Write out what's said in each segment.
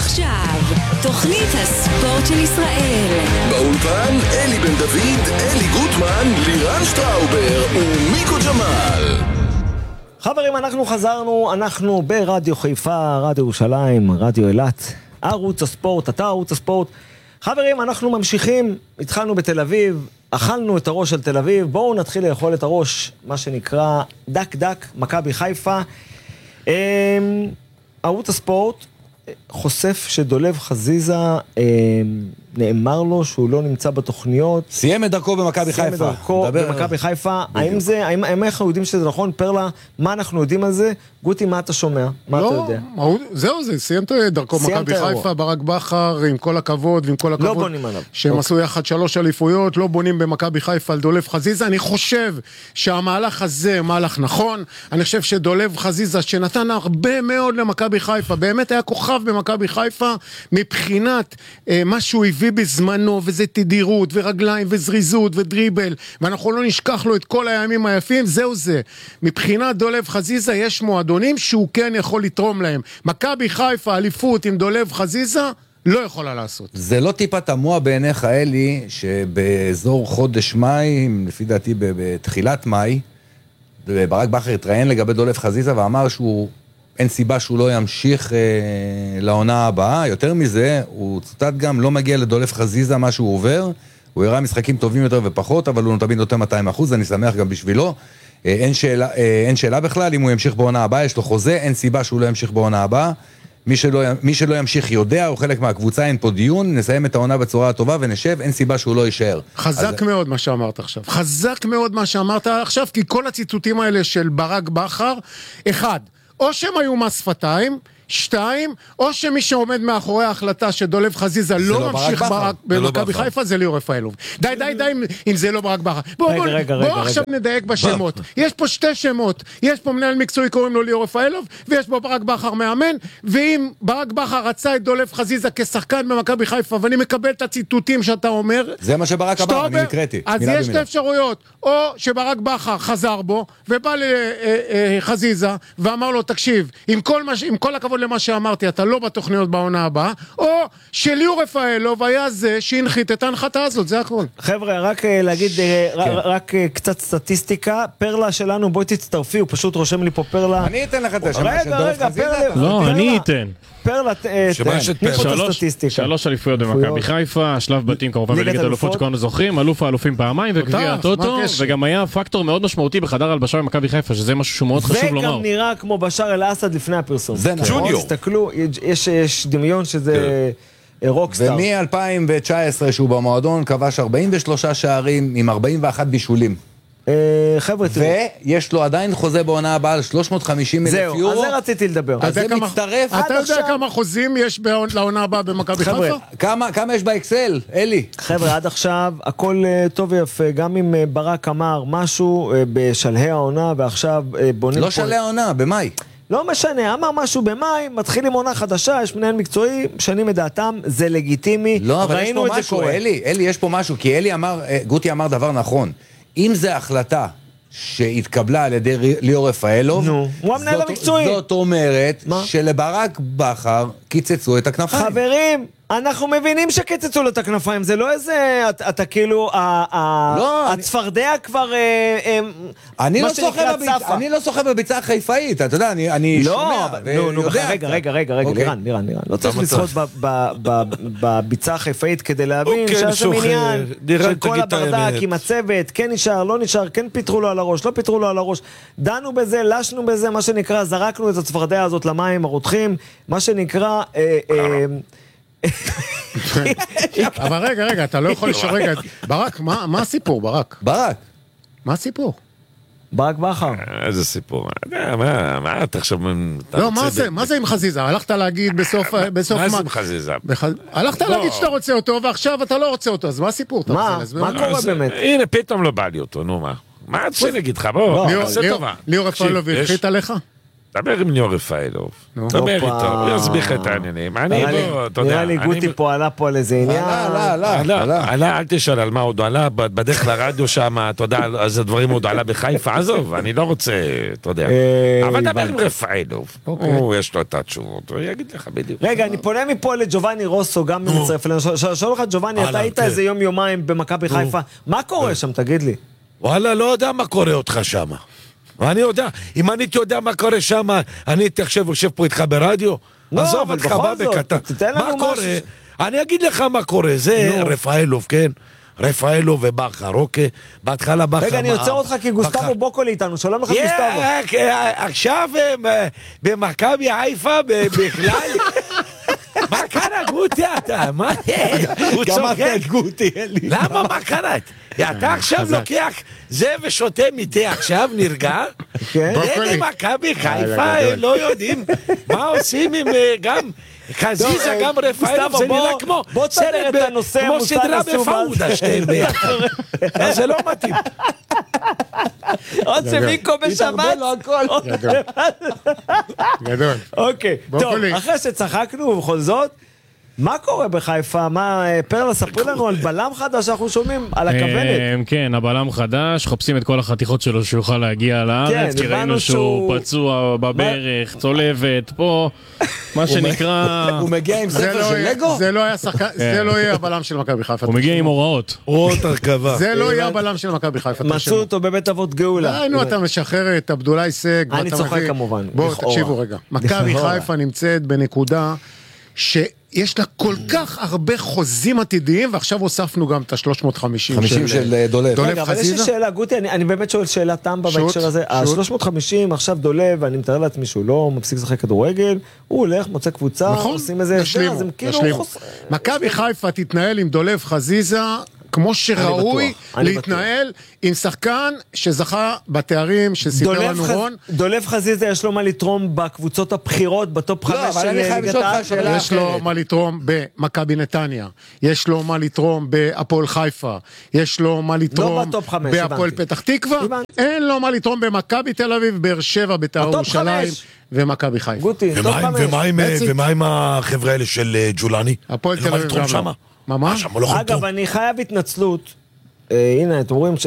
עכשיו, תוכנית הספורט של ישראל. באולפן אלי בן דוד, אלי גוטמן, לירן שטראובר ומיקו ג'מאל. חברים, אנחנו חזרנו, אנחנו ברדיו חיפה, רדיו ירושלים, רדיו אילת, ערוץ הספורט, אתה ערוץ הספורט. חברים, אנחנו ממשיכים, התחלנו בתל אביב, אכלנו את הראש של תל אביב, בואו נתחיל לאכול את הראש, מה שנקרא דק דק, מכבי חיפה. ערוץ הספורט חושף שדולב חזיזה נאמר לו שהוא לא נמצא בתוכניות. סיים את דרכו במכבי חיפה. סיים את דרכו במכבי חיפה. האם אנחנו יודעים שזה נכון? פרלה, מה אנחנו יודעים על זה? גוטי, מה אתה שומע? מה אתה יודע? זהו, זה סיים את דרכו במכבי חיפה, ברק בכר, עם כל הכבוד ועם כל הכבוד. לא בונים עליו. שהם עשו יחד 3 אליפויות, לא בונים במכבי חיפה על דולב חזיזה. אני חושב שהמהלך הזה מהלך נכון. אני חושב שדולב חזיזה שנתן הרבה מאוד למכבי חיפה, באמת היה כוכב במכבי חיפה מבחינת מה שהוא הביא בזמנו, וזה תדירות ורגליים וזריזות ודריבל, ואנחנו לא נשכח לו את כל הימים היפים. זהו זה. מבחינת דולב חזיזה יש מועדונים שהוא כן יכול לתרום להם. מכבי חיפה אליפות עם דולב חזיזה לא יכולה לעשות. זה לא טיפה תמוה בעיניך, אלי, שבאזור חודש מאי, לפי דעתי בתחילת מאי, ברק בכר התראיין לגבי דולב חזיזה ואמר שהוא אין סיבה שהוא לא ימשיך לעונה הבאה. יותר מזה, הוא צוטט גם, לא מגיע לדולב חזיזה מה שהוא עובר, הוא הראה משחקים טובים יותר ופחות, אבל הוא תמיד נותן 200%, אני שמח גם בשבילו. אין שאלה בכלל, אם הוא ימשיך בעונה הבאה, יש לו חוזה, אין סיבה שהוא לא ימשיך בעונה הבאה. מי שלא ימשיך יודע, הוא חלק מהקבוצה, אין פה דיון, נסיים את העונה בצורה הטובה ונשב, אין סיבה שהוא לא יישאר. חזק מאוד מה שאמרת עכשיו, חזק מאוד מה שאמרת עכשיו, כי כל הציטוטים האלה של ברק בכר, 1, או שהם היו מס שפתיים, 2, או שמי שעומד מאחורי ההחלטה שדולב חזיזה לא ממשיך במכבי חיפה, זה ליאור רפאלוב. די אם זה לא ברק בכר. בואו עכשיו נדייק בשמות. יש פה 2 שמות. יש פה מנהל מקצועי קוראים לו ליאור רפאלוב, ויש פה ברק בכר מאמן, ואם ברק בכר רצה את דולב חזיזה כשחקן במכבי חיפה, ואני מקבל את הציטוטים שאתה אומר, זה מה שברק אמר, אני הקראתי. אז יש 2 אפשרויות. או שברק בכר חזר בו, ובא לחזיזה, ואמר לו, תקשיב, עם כל הכבוד למה שאמרתי, אתה לא בתוכניות בעונה הבאה, או שליאור רפאלוב היה זה שהנחית את ההנחתה הזאת, זה הכל. חבר'ה, רק להגיד, רק קצת סטטיסטיקה, פרלה שלנו, בואי תצטרפי, הוא פשוט רושם לי פה פרלה. אני אתן לך את השם של דולב חזיזה. לא, אני אתן. פרלה, תני פה את הסטטיסטיקה. 3 אליפויות במכבי חיפה, שלב בתים כמובן בליגת האלופות שכולנו זוכרים, אלוף האלופים פעמיים וגביע הטוטו, וגם היה פקטור מאוד משמעותי בחדר הלבשה במכבי חיפה, שזה משהו שמאוד חשוב לומר. וגם נראה כמו בשאר אל-אסד לפני הפרסום. זה נכון. תסתכלו, יש דמיון שזה רוקסטאר. ומ-2019 שהוא במועדון כבש 43 שערים עם 41 בישולים. חבר'ה, תראו. ויש לו עדיין חוזה בעונה הבאה על 350,000 יורו. זהו, על זה רציתי לדבר. אז זה מצטרף. אתה יודע כמה חוזים יש לעונה הבאה במכבי חיפה? כמה יש באקסל, אלי? חבר'ה, עד עכשיו הכל טוב ויפה, גם אם ברק אמר משהו בשלהי העונה, ועכשיו בונים... לא שלהי העונה, במאי. לא משנה, אמר משהו במאי, מתחילים עונה חדשה, יש מנהל מקצועי, משנים את דעתם, זה לגיטימי. לא, אבל יש פה משהו, אלי, יש פה משהו, כי גוטי אמר דבר נכון. אם זה החלטה שהתקבלה על ידי ליאור רפאלוב, הוא המנהל המקצועי. זאת אומרת שלברק בכר קיצצו את הכנפיים. חברים, אנחנו מבינים שקיצצו לו את הכנפיים, זה לא איזה, אתה כאילו, הצפרדע כבר, אני לא סוחב בביצה חיפאית, אתה יודע, אני שומע. רגע, לירן, לא צריך לשחות בביצה החיפאית כדי להבין שיש עניין של כל הברדק עם הצוות, כן נשאר, לא נשאר, כן פיתרו לו על הראש, לא פיתרו לו על הראש, דנו בזה, לשנו בזה, מה שנקרא, זרקנו את הצפרדע הזאת למים הרותחים, מה שנקרא, אבל רגע, אתה לא יכול לשאול, רגע, ברק, מה הסיפור, ברק? מה הסיפור? ברק בכר. איזה סיפור? מה אתה עכשיו... לא, מה זה עם חזיזה? הלכת להגיד בסוף... מה זה עם חזיזה? הלכת להגיד שאתה רוצה אותו, ועכשיו אתה לא רוצה אותו, אז מה הסיפור? מה קורה באמת? הנה, פתאום לא בא לי אותו, נו מה? מה את שנגיד לך? בוא, עושה טובה. ליאור רפאלוב הנחית עליך? דבר עם ליאור רפאלוב, דבר איתו, הוא יסביר את העניינים. אני בוא, אתה יודע. נראה לי גוטי פה עלה פה על איזה עניין. עלה, אל תשאל על מה עוד, עלה בדרך לרדיו שם, אתה יודע, אז הדברים עוד עלה בחיפה, עזוב, אני לא רוצה, אתה יודע. אבל דבר עם רפאלוב, הוא יש לו את התשובות, הוא יגיד לך בדיוק. רגע, אני פונה מפה לג'ובאני רוסו, גם מצטרף אלינו. שואל לך, ג'ובאני, אתה היית איזה יום-יומיים במכבי חיפה, מה קורה שם, תגיד לי? וואלה, לא יודע מה קורה אותך שם. ואני יודע, אם אני יודע מה קורה שם, אני עכשיו יושב פה איתך ברדיו, עזוב אותך בא בקטן. מה קורה? אני אגיד לך מה קורה, זה רפאלוב, כן? רפאלוב ובכר, אוקיי? בהתחלה בכר... רגע, אני יוצר אותך כי גוסטבו בוקולי איתנו, שלום לך גוסטבו. עכשיו במכבי חיפה בכלל... מה קרה גוטי אתה? מה? הוא צוחק גוטי, אלי. למה מה קרה? אתה עכשיו לוקח זה ושותה מתה עכשיו נרגע? זה מכבי חיפה לא יודעים מה עושים עם גם חזיזה גם רפאלוב, זה נראה כמו סדרה בפאודה שתיים ביחד. זה לא מתאים. עוד שמיקו בשבת. גדול. אוקיי, טוב, אחרי שצחקנו ובכל זאת, מה קורה בחיפה? מה, פרלה, ספרי לנו על בלם חדש שאנחנו שומעים על הכוונת. כן, הבלם חדש, חופשים את כל החתיכות שלו שיוכל להגיע לארץ, כי ראינו שהוא פצוע בברך, צולבת, פה, מה שנקרא... הוא מגיע עם ספר של לגו? זה לא היה שחקן, זה לא יהיה הבלם של מכבי חיפה. הוא מגיע עם הוראות. הוראות הרכבה. זה לא יהיה הבלם של מכבי חיפה. מצאו אותו בבית אבות גאולה. נו, אתה משחרר את עבדולאי סג. אני צוחק כמובן. בואו, תקשיבו רגע. מכבי חיפה נמצאת בנקודה שיש לה כל כך הרבה חוזים עתידיים, ועכשיו הוספנו גם את ה-350 של דולב. רגע, אבל יש לי שאלה, גוטי, אני באמת שואל שאלה טמבה בהקשר הזה. ה-350 עכשיו דולב, ואני מתאר לעצמי שהוא לא מפסיק לשחק כדורגל, הוא הולך, מוצא קבוצה, עושים איזה הסדר, אז הם כאילו... מכבי חיפה תתנהל עם דולב חזיזה, כמו שראוי להתנהל עם שחקן שזכה בתארים שסיפר לנו רון. דולב חזיזה יש לו מה לתרום בקבוצות הבחירות, בטופ 5 של ליגת העל. יש לו מה לתרום במכבי נתניה, יש לו מה לתרום בהפועל חיפה, יש לו מה לתרום בהפועל פתח תקווה, אין לו מה לתרום במכבי תל אביב, באר שבע, בית"ר ירושלים ומכבי חיפה. ומה עם החבר'ה האלה של ג'ולני? הפועל תל אביב גם לא. ממש? אגב, אני חייב התנצלות. הנה, אתם רואים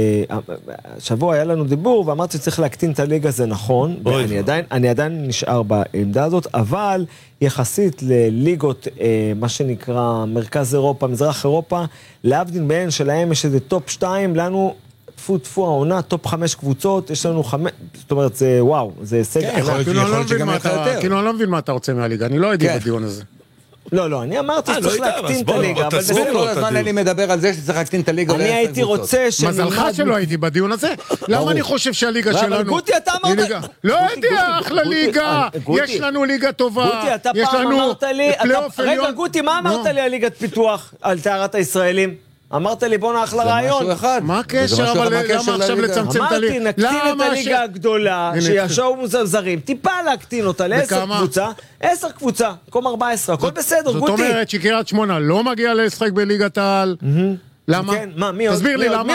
שבוע היה לנו דיבור ואמרתי שצריך להקטין את הליגה, זה נכון, אני עדיין נשאר בעמדה הזאת, אבל יחסית לליגות, מה שנקרא מרכז אירופה, מזרח אירופה, להבדיל בהן שלהם יש איזה טופ 2, לנו טפו העונה, טופ 5 קבוצות, יש לנו 5, זאת אומרת, זה וואו, זה הישג. כאילו אני לא מבין מה אתה רוצה מהליגה, אני לא הייתי בדיון הזה. לא, אני אמרתי שצריך להקטין את הליגה, אבל בסדר. כל הזמן אני מדבר על זה שצריך להקטין את הליגה. אני הייתי רוצה מזלך שלא הייתי בדיון הזה. למה אני חושב שהליגה שלנו... אבל גוטי, אתה אמרת... לא הייתי אחלה ליגה. יש לנו ליגה טובה. גוטי, אתה פעם אמרת לי... רגע, גוטי, מה אמרת לי על ליגת פיתוח, על טהרת הישראלים? אמרת לי בוא נאחלה רעיון. מה הקשר? אבל למה עכשיו לצמצם את הליגה? אמרתי נקטין את הליגה הגדולה שישאו זרים, טיפה להקטין אותה ל10 קבוצה, 10 קבוצה, מקום 14, הכל בסדר, גוטי. זאת אומרת שקריית שמונה לא מגיע לשחק בליגת העל. למה? תסביר לי למה.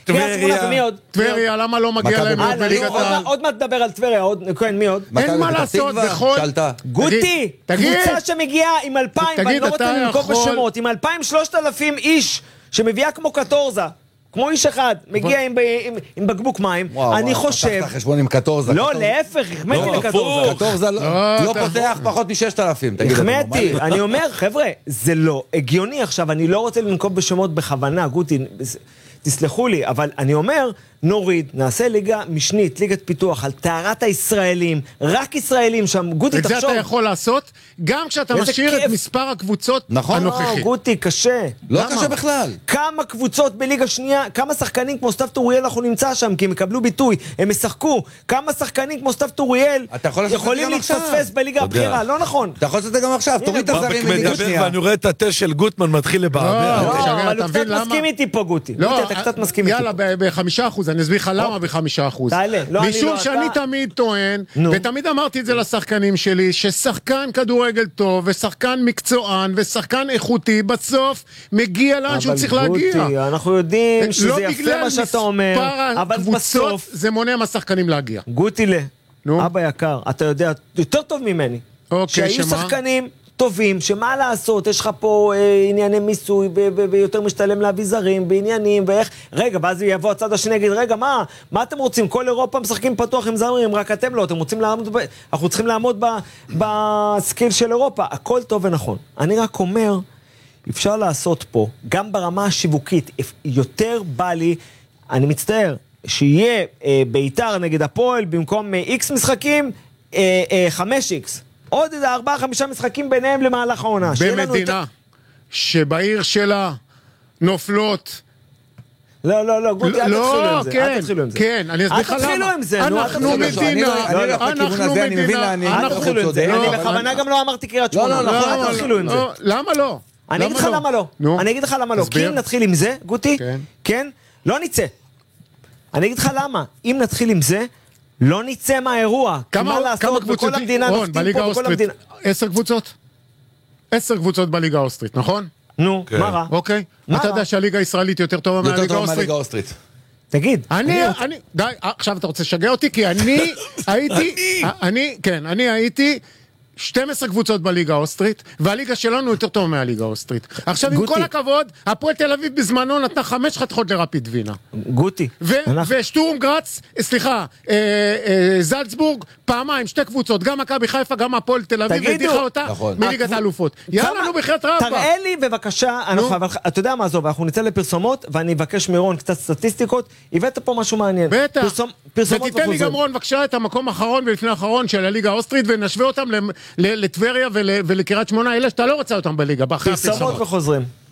טבריה, למה לא מגיע להם בליגת העל? עוד מעט נדבר על טבריה, כן, מי עוד? אין מה לעשות בכל... גוטי, קבוצה שמגיעה עם 2,000, ואני לא רוצה לנקוב בשמות, עם 2,000-3,000 איש שמביאה כמו קטורזה, כמו איש אחד, מגיע עם בקבוק מים, אני חושב... פתחת חשבון עם קטורזה. לא, להפך, החמאתי לקטורזה. קטורזה לא פותח פחות מ6,000. החמאתי, אני אומר, חבר'ה, זה לא הגיוני עכשיו, אני לא רוצה לנקוב בשמות בכוונה, גוטי, תסלחו לי, אבל אני אומר, נוריד, נעשה ליגה משנית, ליגת פיתוח, על טהרת הישראלים, רק ישראלים שם, גוטי תחשוב. את זה אתה יכול לעשות, גם כשאתה משאיר את מספר הקבוצות הנוכחי. גוטי, קשה. לא קשה בכלל. כמה קבוצות בליגה שנייה, כמה שחקנים כמו סתיו טוריאל אנחנו נמצא שם, כי הם יקבלו ביטוי, הם ישחקו. כמה שחקנים כמו סתיו טוריאל יכולים להתפספס בליגה הבחירה, לא נכון. אתה יכול לעשות את זה גם עכשיו, תוריד את הזרים בליגה שנייה. ואני רואה את התה של גוטמן מתחיל לבעבר. אבל הוא קצת מסכים איתי פה, גוטי. אתה קצת מסכים איתי. יאללה, ב5%, אני אסביר לך למה ב5%. משום שאני תמיד טוען, ותמיד אמרתי את זה לשחקנים שלי, ששחקן כדורגל טוב, ושחקן מקצוען, ושחקן איכותי, בסוף מגיע לאן שהוא צריך להגיע. אבל גוטי, אנחנו יודעים שזה יפה מה שאתה אומר, אבל בסוף זה מונע מהשחקנים להגיע. גוטי אבא יקר, אתה יודע יותר טוב ממני. שהיו שחקנים טובים, שמה לעשות, יש לך פה ענייני מיסוי, ויותר משתלם להביא זרים, בעניינים, ואיך, רגע, ואז יבוא הצד השני, יגיד, רגע, מה אתם רוצים? כל אירופה משחקים פתוח עם זרים, רק אתם לא, אנחנו צריכים לעמוד בסקיל של אירופה, הכל טוב ונכון. אני רק אומר, אפשר לעשות פה, גם ברמה השיווקית, יותר בא לי, אני מצטער, שיהיה ביתר נגד הפועל, במקום X משחקים, 5X. עוד איזה 4-5 משחקים ביניהם למהלך העונה. במדינה שבעיר שלה נופלות. לא, גודי, אל תתחילו עם זה. כן, אני אסביר לך למה. אל תתחילו עם זה. אנחנו מדינה. אל תתחילו עם זה. אני בכוונה גם לא אמרתי קריית שמונה. אל תתחילו עם זה. למה לא? אני אגיד לך למה לא. אני אגיד לך למה לא. כי אם נתחיל עם זה, גודי, כן, לא נצא. אני אגיד לך למה. אם נתחיל עם זה, לא נצא מהאירוע. כמה קבוצות, רון, בליגה האוסטרית? 10 קבוצות? 10 קבוצות בליגה האוסטרית, נכון? נו, מה רע? אוקיי. אתה יודע שהליגה הישראלית יותר טובה מהליגה האוסטרית? תגיד. די, עכשיו אתה רוצה לשגע אותי? כי אני הייתי 12 קבוצות בליגה האוסטרית, והליגה שלנו יותר טוב מהליגה האוסטרית. עכשיו, עם כל הכבוד, הפועל תל אביב בזמנו נתנה 5 חתכות לרפיד וינה. גוטי. ושטורם גרץ, סליחה, זלצבורג, פעמיים, 2 קבוצות, גם מכבי חיפה, גם הפועל תל אביב, והדיחה אותה מליגת האלופות. יאללה, נו בחייאת רבאק. תראה לי בבקשה, אתה יודע מה זו, אנחנו נצא לפרסומות, ואני אבקש מרון קצת סטטיסטיקות, הבאת פה משהו מעניין. בטח. ותיתן לי גם רון, בבקשה, את המקום האחרון ולפני האחרון של הליגה האוסטרית, ונשווה אותם לטבריה ולקריית שמונה, אלה שאתה לא רוצה אותם בליגה. פרסומות וחוזרים.